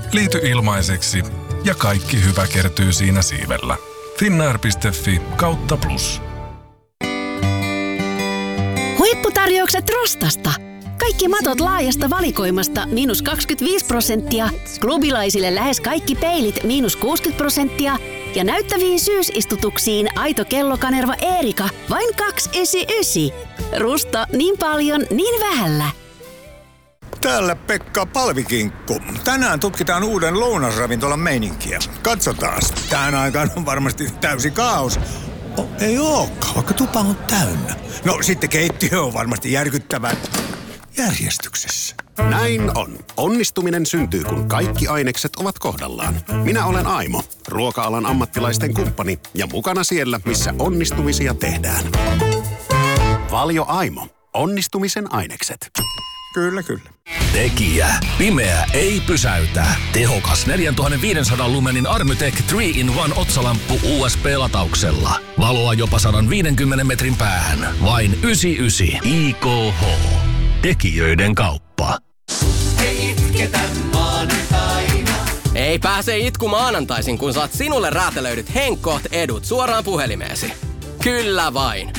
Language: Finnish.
Liity ilmaiseksi ja kaikki hyvä kertyy siinä siivellä. Finnair.fi/plus. Huipputarjoukset Rostasta. Kaikki matot laajasta valikoimasta -25%, klubilaisille lähes kaikki peilit -60% ja näyttäviin syysistutuksiin aito kellokanerva Eerika vain 299. Rusta niin paljon, niin vähällä. Täällä Pekka Palvikinkku. Tänään tutkitaan uuden lounasravintolan meininkiä. Katsotaan. Tähän aikaan on varmasti täysi kaos. Ei ookaan, vaikka tupa on täynnä. No sitten keittiö on varmasti järkyttävän järjestyksessä. Näin on. Onnistuminen syntyy, kun kaikki ainekset ovat kohdallaan. Minä olen Aimo, ruoka-alan ammattilaisten kumppani ja mukana siellä, missä onnistumisia tehdään. Valio Aimo. Onnistumisen ainekset. Kyllä, kyllä. Tekijä. Pimeä ei pysäytä. Tehokas 4500 lumenin Armytech 3-in-1 otsalamppu USB-latauksella. Valoa jopa 150 metrin päähän. Vain 99 IKH. Tekijöiden kauppa. Ei itketä maanantaina. Ei pääse itku maanantaisin, kun saat sinulle räätälöidyt Henkkoht edut suoraan puhelimeesi. Kyllä vain.